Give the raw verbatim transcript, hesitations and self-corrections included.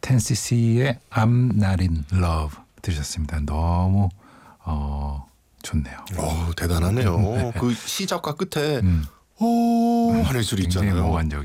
텐시시의 I'm Not In Love 들으셨습니다. 너무 어, 좋네요. 오, 대단하네요. 그 시작과 끝에 음. 오 하는 소리 굉장히 있잖아요. 몽환적.